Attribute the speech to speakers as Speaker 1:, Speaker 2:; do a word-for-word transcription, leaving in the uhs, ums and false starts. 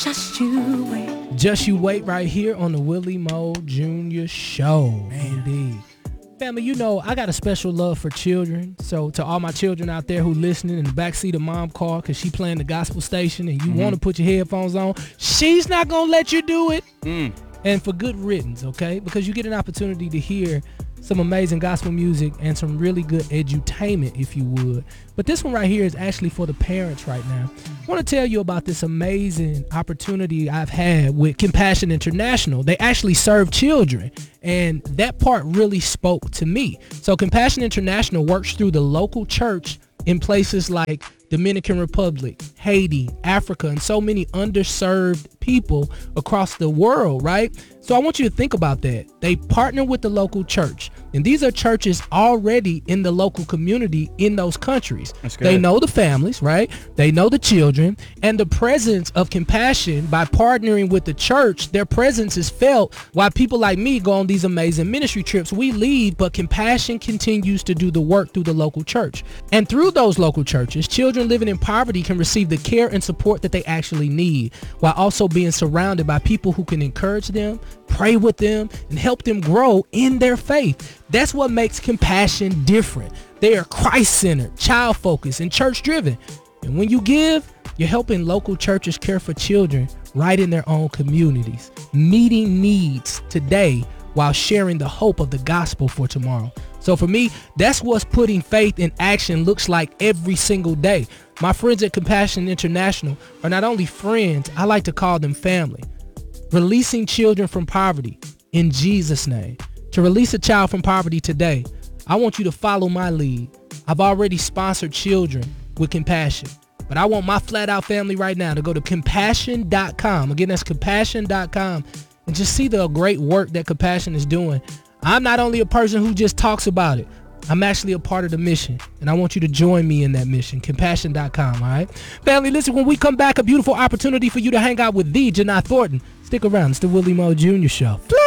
Speaker 1: Just you wait.
Speaker 2: Just you wait right here on the Willie Moe Junior Show. Man. Indeed. Family, you know, I got a special love for children. So to all my children out there who listening in the backseat of mom car because she playing the gospel station and you mm-hmm. want to put your headphones on, she's not going to let you do it. Mm. And for good riddance, okay? Because you get an opportunity to hear some amazing gospel music and some really good edutainment, if you would. But this one right here is actually for the parents right now. I want to tell you about this amazing opportunity I've had with Compassion International. They actually serve children, and that part really spoke to me. So Compassion International works through the local church in places like Dominican Republic, Haiti, Africa, and so many underserved people across the world, right? So I want you to think about that. They partner with the local church, and these are churches already in the local community in those countries. They know the families, right? They know the children, and the presence of Compassion by partnering with the church, their presence is felt while people like me go on these amazing ministry trips. We leave, but Compassion continues to do the work through the local church. And through those local churches, children living in poverty can receive the care and support that they actually need, while also being surrounded by people who can encourage them, pray with them, and help them grow in their faith. That's what makes Compassion different. They are Christ-centered, child-focused, and church-driven. And when you give, you're helping local churches care for children right in their own communities, meeting needs today while sharing the hope of the gospel for tomorrow. So for me, that's what putting faith in action looks like every single day. My friends at Compassion International are not only friends, I like to call them family. Releasing children from poverty in Jesus' name. To release a child from poverty today, I want you to follow my lead. I've already sponsored children with Compassion, but I want my flat out family right now to go to compassion dot com. Again, that's compassion dot com, and just see the great work that Compassion is doing. I'm not only a person who just talks about it. I'm actually a part of the mission, and I want you to join me in that mission, compassion dot com, all right? Family, listen, when we come back, a beautiful opportunity for you to hang out with the Janai Thornton. Stick around. It's the Willie Moe Junior Show.